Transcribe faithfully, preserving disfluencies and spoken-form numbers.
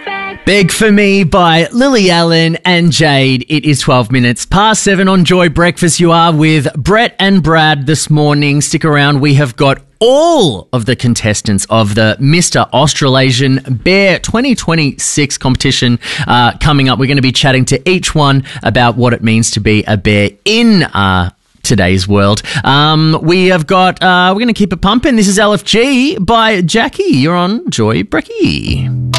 Beg for Me by Lily Allen and Jade. It is twelve minutes past seven on Joy Breakfast. You are with Brett and Brad this morning. Stick around. We have got all of the contestants of the Mister Australasian Bear twenty twenty-six competition uh, coming up. We're going to be chatting to each one about what it means to be a bear in uh, today's world. Um, we have got, uh, we're going to keep it pumping. This is L F G by Jackie. You're on Joy Brecky.